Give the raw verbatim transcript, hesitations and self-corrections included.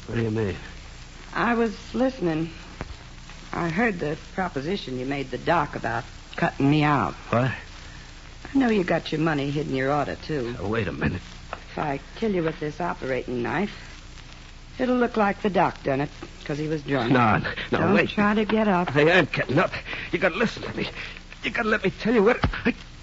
What do you mean? I was listening. I heard the proposition you made the doc about cutting me out. What? I know you got your money hid in your order, too. Oh, wait a minute. If I kill you with this operating knife, it'll look like the doc done it, because he was drunk. No, no, Don't wait. try to get up. I ain't getting up. You gotta listen to me. You gotta let me tell you what... I...